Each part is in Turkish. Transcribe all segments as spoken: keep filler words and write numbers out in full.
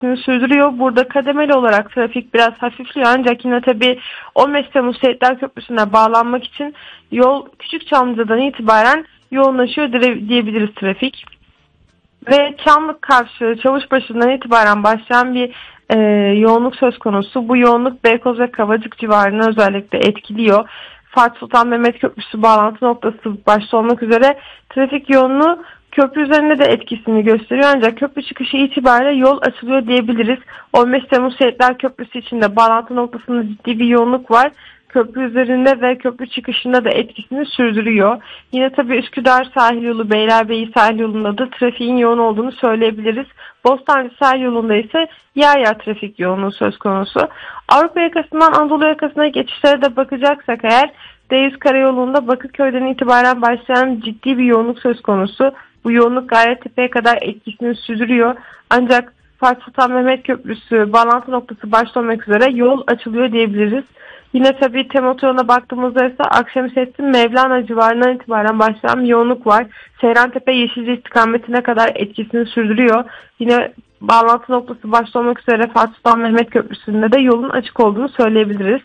etkisini sürdürüyor. Burada kademeli olarak trafik biraz hafifliyor ancak yine tabii on beş Temmuz Şehitler Köprüsü'ne bağlanmak için yol Küçükçamlıca'dan itibaren yoğunlaşıyor diyebiliriz trafik. Ve Çamlık Kavşağı Çavuşbaşı'ndan itibaren başlayan bir e, yoğunluk söz konusu. Bu yoğunluk Beykoz ve Kavacık civarını özellikle etkiliyor. Fatih Sultan Mehmet Köprüsü bağlantı noktası başta olmak üzere trafik yoğunluğu köprü üzerinde de etkisini gösteriyor ancak köprü çıkışı itibariyle yol açılıyor diyebiliriz. on beş Temmuz Şehitler Köprüsü içinde bağlantı noktasında ciddi bir yoğunluk var. Köprü üzerinde ve köprü çıkışında da etkisini sürdürüyor. Yine tabii Üsküdar Sahil Yolu, Beylerbeyi Sahil Yolu'nda da trafiğin yoğun olduğunu söyleyebiliriz. Bostancı Sahil Yolu'nda ise yer yer trafik yoğunluğu söz konusu. Avrupa yakasından Anadolu yakasına geçişlere de bakacaksak eğer D yüz Karayolu'nda Bakırköy'den itibaren başlayan ciddi bir yoğunluk söz konusu. Bu yoğunluk Gayrettepe'ye kadar etkisini sürdürüyor. Ancak Fatih Sultan Mehmet Köprüsü bağlantı noktası başta olmak üzere yol açılıyor diyebiliriz. Yine tabii tem otoyoluna baktığımızda ise Akşemseddin Mevlana civarından itibaren başlayan bir yoğunluk var. Seyrantepe Yeşilce istikametine kadar etkisini sürdürüyor. Yine bağlantı noktası başta olmak üzere Fatih Sultan Mehmet Köprüsü'nde de yolun açık olduğunu söyleyebiliriz.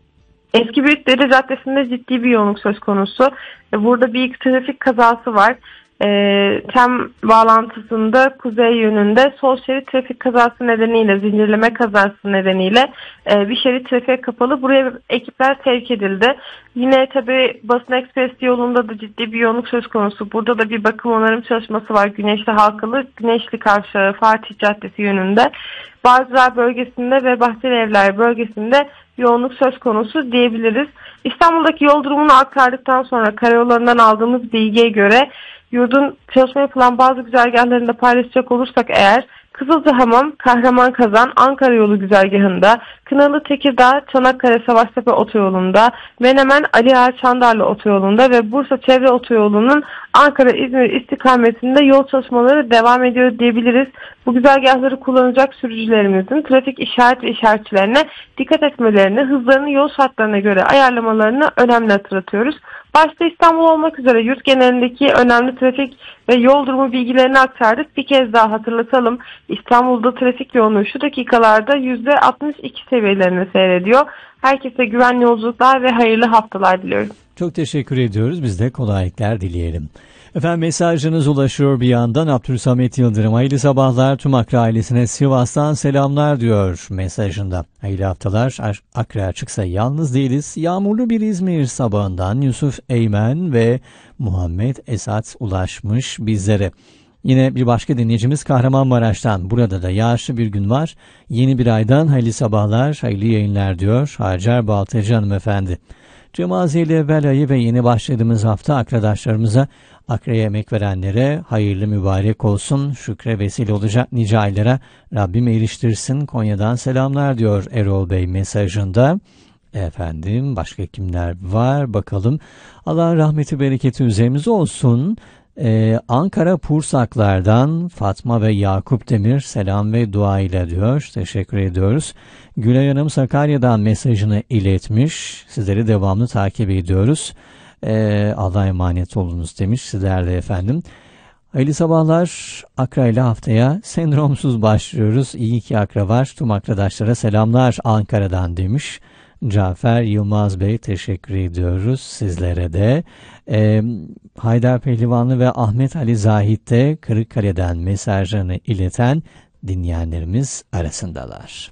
Eski Büyükdere Caddesi'nde ciddi bir yoğunluk söz konusu. Burada bir trafik kazası var. E, tem bağlantısında kuzey yönünde sol şerit trafik kazası nedeniyle, zincirleme kazası nedeniyle e, bir şerit trafiğe kapalı. Buraya ekipler sevk edildi. Yine tabi Basın Ekspres yolunda da ciddi bir yoğunluk söz konusu. Burada da bir bakım onarım çalışması var. Güneşli Halkalı, Güneşli Kavşağı, Fatih Caddesi yönünde. Bağcılar bölgesinde ve Bahçeli Evler bölgesinde yoğunluk söz konusu diyebiliriz. İstanbul'daki yol durumunu aktardıktan sonra karayollarından aldığımız bilgiye göre yurdun çalışma yapılan bazı güzergahlarında paylaşacak olursak eğer Kızılcahamam, Kahraman-Kazan, Ankara yolu güzergahında, Kınalı Tekirdağ, Çanakkale Savaştepe otoyolunda, Menemen Ali Ağa Çandarlı otoyolunda ve Bursa Çevre otoyolunun Ankara-İzmir istikametinde yol çalışmaları devam ediyor diyebiliriz. Bu güzergahları kullanacak sürücülerimizin trafik işaret ve işaretçilerine dikkat etmelerini, hızlarını yol şartlarına göre ayarlamalarını önemli hatırlatıyoruz. Başta İstanbul olmak üzere yurt genelindeki önemli trafik ve yol durumu bilgilerini aktardık. Bir kez daha hatırlatalım. İstanbul'da trafik yoğunluğu şu dakikalarda yüzde altmış iki seviyelerine seyrediyor. Herkese güvenli yolculuklar ve hayırlı haftalar diliyorum. Çok teşekkür ediyoruz. Biz de kolaylıklar dileyelim. Efendim mesajınız ulaşıyor bir yandan. Abdülsamet Yıldırım, hayırlı sabahlar, tüm Akra ailesine Sivas'tan selamlar diyor mesajında. Hayırlı haftalar. Akra açıksa yalnız değiliz. Yağmurlu bir İzmir sabahından Yusuf Eymen ve Muhammed Esat ulaşmış bizlere. Yine bir başka dinleyicimiz Kahramanmaraş'tan. Burada da yağışlı bir gün var. Yeni bir aydan hayırlı sabahlar, hayırlı yayınlar diyor Hacer Baltacı hanımefendi. Cemaziyeli evvel ayı ve yeni başladığımız hafta arkadaşlarımıza, Akra'ya emek verenlere hayırlı mübarek olsun, şükre vesile olacak nice aylara Rabbim eriştirsin. Konya'dan selamlar diyor Erol Bey mesajında. Efendim başka kimler var bakalım. Allah'ın rahmeti bereketi üzerimize olsun. Ee, Ankara Pursaklar'dan Fatma ve Yakup Demir selam ve dua ile diyor. Teşekkür ediyoruz. Gülay Hanım Sakarya'dan mesajını iletmiş. Sizleri devamlı takip ediyoruz. Ee, Allah'a emanet olunuz demiş sizlerle efendim. Hayırlı sabahlar. Akra ile haftaya sendromsuz başlıyoruz. İyi ki Akra var. Tüm arkadaşlara selamlar Ankara'dan demiş. Cafer Yılmaz Bey teşekkür ediyoruz sizlere de. Ee, Haydar Pehlivanlı ve Ahmet Ali Zahit de Kırıkkale'den mesajlarını ileten dinleyenlerimiz arasındalar.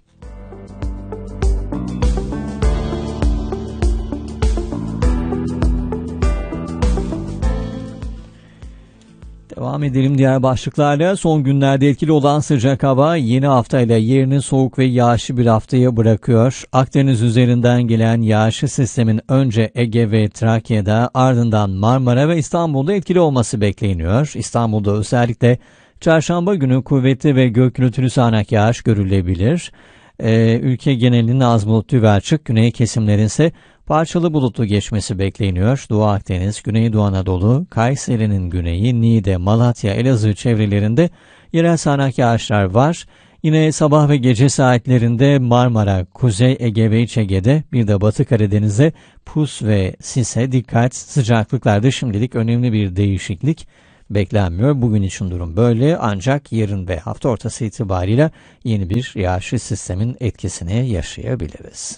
Devam edelim diğer başlıklarla. Son günlerde etkili olan sıcak hava yeni haftayla yerini soğuk ve yağışlı bir haftaya bırakıyor. Akdeniz üzerinden gelen yağışlı sistemin önce Ege ve Trakya'da, ardından Marmara ve İstanbul'da etkili olması bekleniyor. İstanbul'da özellikle çarşamba günü kuvvetli ve gök gürültülü sağanak yağış görülebilir. Ee, ülke genelinin az bulutlu ve açık, güney kesimlerin ise parçalı bulutlu geçmesi bekleniyor. Doğu Akdeniz, Güneydoğu Anadolu, Kayseri'nin güneyi, Niğde, Malatya, Elazığ çevrelerinde yerel sağanak yağışlar var. Yine sabah ve gece saatlerinde Marmara, Kuzey Ege ve İç Ege'de, bir de Batı Karadeniz'de pus ve sise dikkat. Sıcaklıklarda şimdilik önemli bir değişiklik beklenmiyor. Bugün için durum böyle, ancak yarın ve hafta ortası itibariyle yeni bir yağışlı sistemin etkisini yaşayabiliriz.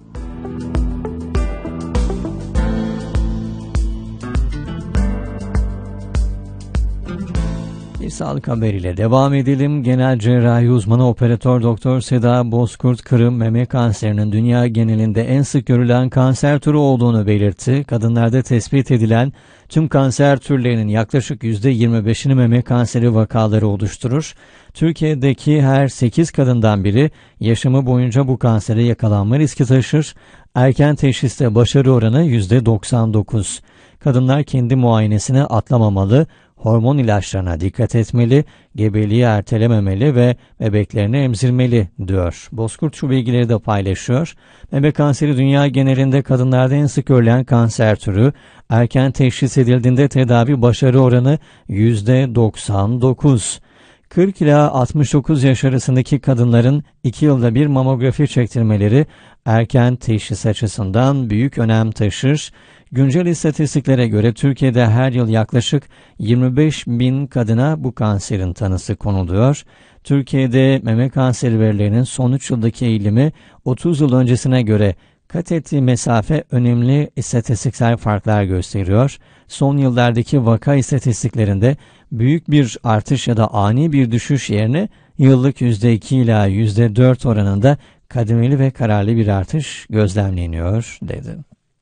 Bir sağlık haberiyle devam edelim. Genel cerrahi uzmanı operatör doktor Seda Bozkurt Kırım, meme kanserinin dünya genelinde en sık görülen kanser türü olduğunu belirtti. Kadınlarda tespit edilen tüm kanser türlerinin yaklaşık yüzde yirmi beşini meme kanseri vakaları oluşturur. Türkiye'deki her sekiz kadından biri yaşamı boyunca bu kansere yakalanma riski taşır. Erken teşhiste başarı oranı yüzde doksan dokuz. Kadınlar kendi muayenesini atlamamalı, hormon ilaçlarına dikkat etmeli, gebeliği ertelememeli ve bebeklerini emzirmeli diyor. Bozkurt şu bilgileri de paylaşıyor. Meme kanseri dünya genelinde kadınlarda en sık görülen kanser türü. Erken teşhis edildiğinde tedavi başarı oranı yüzde doksan dokuz. kırk ila altmış dokuz yaş arasındaki kadınların iki yılda bir mamografi çektirmeleri erken teşhis açısından büyük önem taşır. Güncel istatistiklere göre Türkiye'de her yıl yaklaşık yirmi beş bin kadına bu kanserin tanısı konuluyor. Türkiye'de meme kanseri verilerinin son üç yıldaki eğilimi otuz yıl öncesine göre kat ettiği mesafe önemli istatistiksel farklar gösteriyor. Son yıllardaki vaka istatistiklerinde büyük bir artış ya da ani bir düşüş yerine yıllık yüzde iki ila yüzde dört oranında kademeli ve kararlı bir artış gözlemleniyor dedi.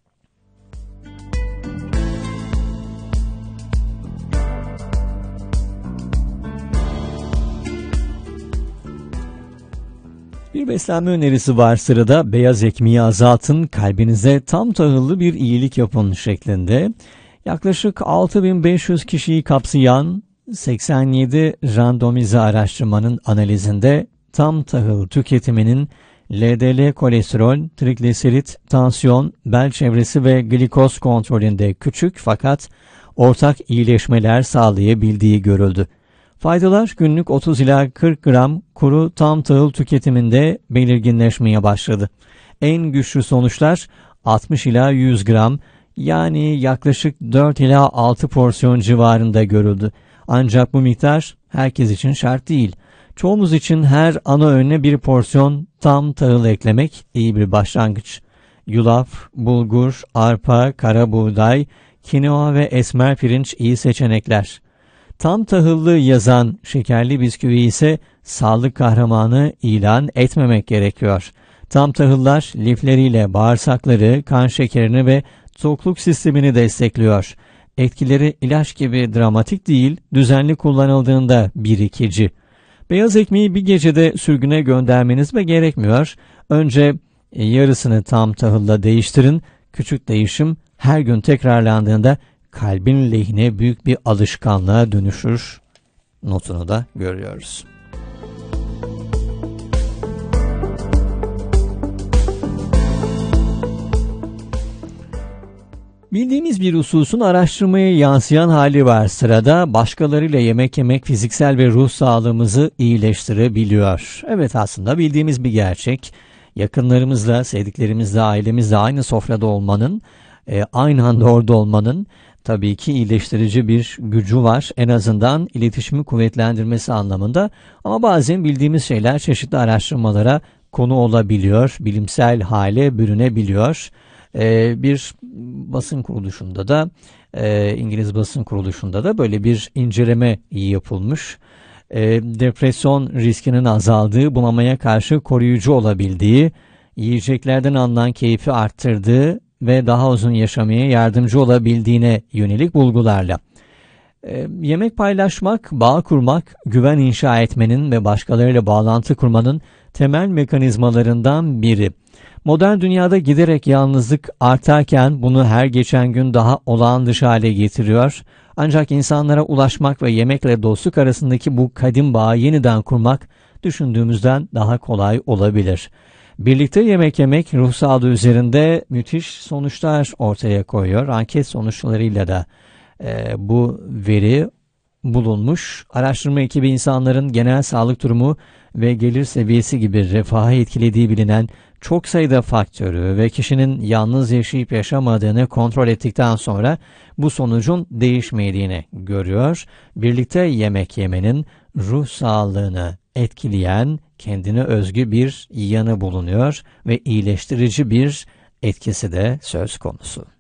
Bir beslenme önerisi var sırada. Beyaz ekmeği azaltın, kalbinize tam tahıllı bir iyilik yapın şeklinde. Yaklaşık altı bin beş yüz kişiyi kapsayan seksen yedi randomize araştırmanın analizinde tam tahıl tüketiminin L D L kolesterol, trigliserit, tansiyon, bel çevresi ve glikoz kontrolünde küçük fakat ortak iyileşmeler sağlayabildiği görüldü. Faydalar günlük otuz ila kırk gram kuru tam tahıl tüketiminde belirginleşmeye başladı. En güçlü sonuçlar altmış ila yüz gram, yani yaklaşık dört ila altı porsiyon civarında görüldü. Ancak bu miktar herkes için şart değil. Çoğumuz için her ana öğüne bir porsiyon tam tahıl eklemek iyi bir başlangıç. Yulaf, bulgur, arpa, kara buğday, kinoa ve esmer pirinç iyi seçenekler. Tam tahıllı yazan şekerli bisküvi ise sağlık kahramanı ilan etmemek gerekiyor. Tam tahıllar lifleriyle bağırsakları, kan şekerini ve tokluk sistemini destekliyor. Etkileri ilaç gibi dramatik değil, düzenli kullanıldığında birikici. Beyaz ekmeği bir gecede sürgüne göndermeniz de gerekmiyor. Önce yarısını tam tahılla değiştirin. Küçük değişim her gün tekrarlandığında kalbin lehine büyük bir alışkanlığa dönüşür notunu da görüyoruz. Bildiğimiz bir hususun araştırmaya yansıyan hali var sırada. Başkalarıyla yemek yemek fiziksel ve ruh sağlığımızı iyileştirebiliyor. Evet, aslında bildiğimiz bir gerçek. Yakınlarımızla, sevdiklerimizle, ailemizle aynı sofrada olmanın, e, aynı anda orada olmanın tabii ki iyileştirici bir gücü var. En azından iletişimi kuvvetlendirmesi anlamında. Ama bazen bildiğimiz şeyler çeşitli araştırmalara konu olabiliyor. Bilimsel hale bürünebiliyor. Ee, bir basın kuruluşunda da, e, İngiliz basın kuruluşunda da böyle bir inceleme yapılmış. E, depresyon riskinin azaldığı, bunamaya karşı koruyucu olabildiği, yiyeceklerden alınan keyfi arttırdığı ve daha uzun yaşamaya yardımcı olabildiğine yönelik bulgularla. E, yemek paylaşmak, bağ kurmak, güven inşa etmenin ve başkalarıyla bağlantı kurmanın temel mekanizmalarından biri. Modern dünyada giderek yalnızlık artarken bunu her geçen gün daha olağan dışı hale getiriyor. Ancak insanlara ulaşmak ve yemekle dostluk arasındaki bu kadim bağı yeniden kurmak düşündüğümüzden daha kolay olabilir. Birlikte yemek yemek ruh sağlığı üzerinde müthiş sonuçlar ortaya koyuyor. Anket sonuçlarıyla da e, bu veri bulunmuş. Araştırma ekibi insanların genel sağlık durumu ve gelir seviyesi gibi refahı etkilediği bilinen çok sayıda faktörü ve kişinin yalnız yaşayıp yaşamadığını kontrol ettikten sonra bu sonucun değişmediğini görüyor. Birlikte yemek yemenin ruh sağlığını etkileyen kendine özgü bir yanı bulunuyor ve iyileştirici bir etkisi de söz konusu.